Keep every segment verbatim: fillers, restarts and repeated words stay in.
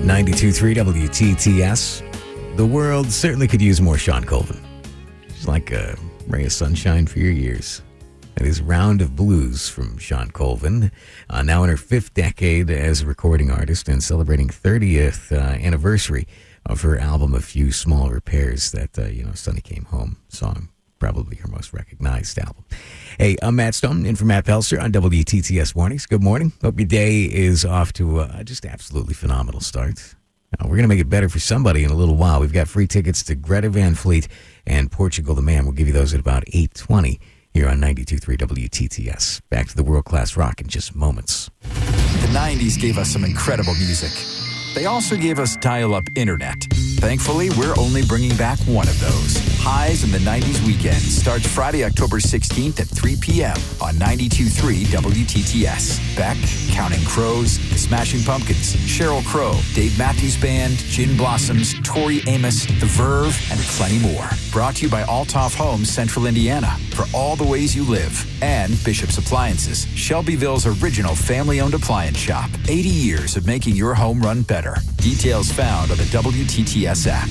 ninety-two point three W T T S. The world certainly could use more Sean Colvin. She's like a ray of sunshine for your years. That is Round of Blues from Sean Colvin, uh, now in her fifth decade as a recording artist and celebrating thirtieth uh, anniversary of her album A Few Small Repairs, that, uh, you know, Sonny Came Home song. Probably her most recognized album. Hey, I'm Matt Stone, in for Matt Pelser on W T T S Mornings. Good morning. Hope your day is off to a just absolutely phenomenal start. Now, we're going to make it better for somebody in a little while. We've got free tickets to Greta Van Fleet and Portugal the Man. We'll give you those at about eight twenty here on ninety-two point three W T T S. Back to the world-class rock in just moments. The nineties gave us some incredible music. They also gave us dial-up internet. Thankfully, we're only bringing back one of those. Highs in the nineties weekend starts Friday, October sixteenth at three p.m. on ninety-two point three W T T S. Beck, Counting Crows, The Smashing Pumpkins, Sheryl Crow, Dave Matthews Band, Gin Blossoms, Tori Amos, The Verve, and plenty more. Brought to you by Althoff Homes, Central Indiana, for all the ways you live. And Bishop's Appliances, Shelbyville's original family-owned appliance shop. eighty years of making your home run better. Details found on the W T T S app.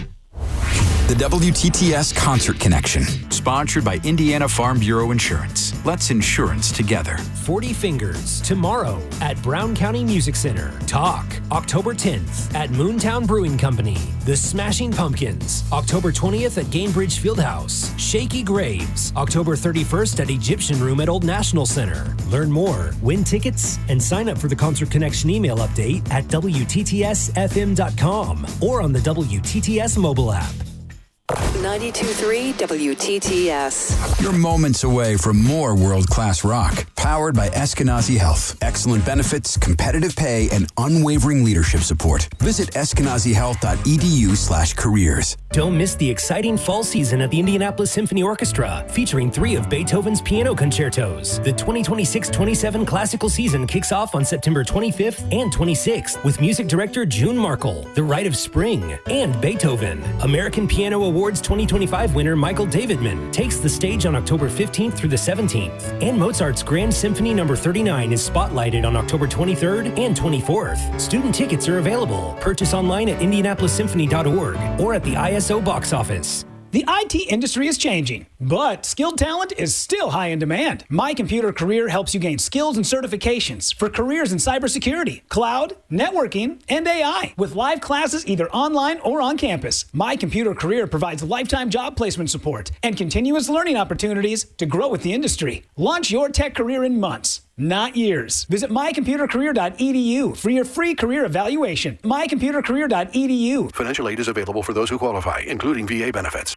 The W T T S Concert Connection, sponsored by Indiana Farm Bureau Insurance. Let's insurance together. forty Fingers, tomorrow at Brown County Music Center. Talk, October tenth at Moontown Brewing Company. The Smashing Pumpkins, October twentieth at Gainbridge Fieldhouse. Shaky Graves, October thirty-first at Egyptian Room at Old National Center. Learn more, win tickets, and sign up for the Concert Connection email update at W T T S F M dot com or on the W T T S mobile app. ninety-two point three W T T S. You're moments away from more world-class rock. Powered by Eskenazi Health. Excellent benefits, competitive pay, and unwavering leadership support. Visit eskenazi health dot e d u slash careers. Don't miss the exciting fall season at the Indianapolis Symphony Orchestra, featuring three of Beethoven's piano concertos. The twenty twenty-six twenty-seven classical season kicks off on September twenty-fifth and twenty-sixth with music director June Markle, The Rite of Spring, and Beethoven. American Piano Awards twenty twenty-five winner Michael Davidman takes the stage on October fifteenth through the seventeenth, and Mozart's Grand Symphony number thirty-nine is spotlighted on October twenty-third and twenty-fourth. Student tickets are available. Purchase online at indianapolis symphony dot org or at the I S O box office. The I T industry is changing, but skilled talent is still high in demand. My Computer Career helps you gain skills and certifications for careers in cybersecurity, cloud, networking, and A I. With live classes either online or on campus, My Computer Career provides lifetime job placement support and continuous learning opportunities to grow with the industry. Launch your tech career in months, not years. Visit my computer career dot e d u for your free career evaluation. my computer career dot e d u. Financial aid is available for those who qualify, including V A benefits.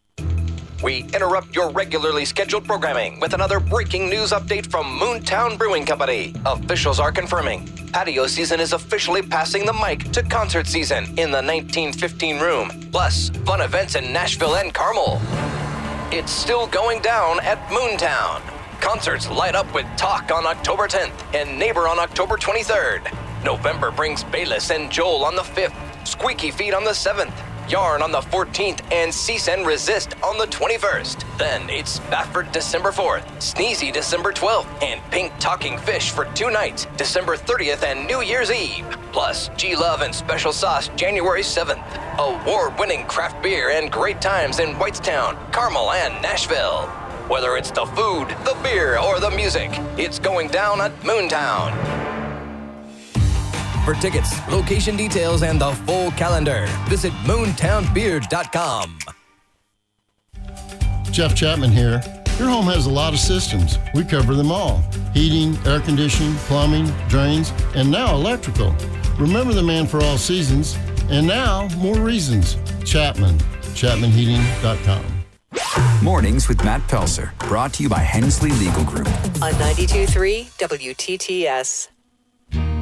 We interrupt your regularly scheduled programming with another breaking news update from Moontown Brewing Company. Officials are confirming patio season is officially passing the mic to concert season in the nineteen fifteen room, plus fun events in Nashville and Carmel. It's still going down at Moontown. Concerts light up with Talk on October tenth and Neighbor on October twenty-third. November brings Bayless and Joel on the fifth, Squeaky Feet on the seventh, Yarn on the fourteenth, and Cease and Resist on the twenty-first. Then it's Spafford December fourth, Sneezy December twelfth, and Pink Talking Fish for two nights, December thirtieth and New Year's Eve. Plus, G-Love and Special Sauce January seventh. Award-winning craft beer and great times in Whitestown, Carmel, and Nashville. Whether it's the food, the beer, or the music, it's going down at Moontown. For tickets, location details, and the full calendar, visit moontown beard dot com. Jeff Chapman here. Your home has a lot of systems. We cover them all. Heating, air conditioning, plumbing, drains, and now electrical. Remember the man for all seasons, and now more reasons. Chapman. chapman heating dot com. Mornings with Matt Pelser, brought to you by Hensley Legal Group. On ninety-two point three W T T S.